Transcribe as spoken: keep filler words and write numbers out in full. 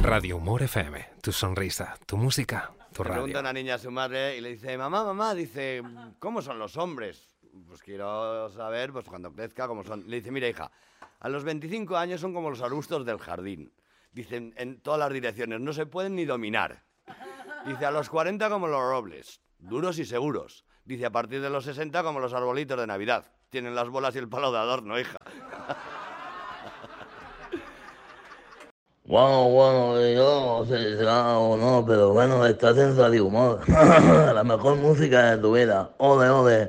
Radio Humor F M, tu sonrisa, tu música, tu Le radio. pregunta una niña a su madre y le dice, mamá, mamá, dice, ¿cómo son los hombres? Pues quiero saber, pues cuando crezca, cómo son. Le dice, mira, hija, a los veinticinco años son como los arbustos del jardín. Dicen, en todas las direcciones, no se pueden ni dominar. Dice, a los cuarenta como los robles, duros y seguros. Dice, a partir de los sesenta como los arbolitos de Navidad. Tienen las bolas y el palo de adorno, hija. Bueno, bueno, yo no sé si será o no, pero bueno, estás en Radio Humor. La mejor música de tu vida. Ole, ole.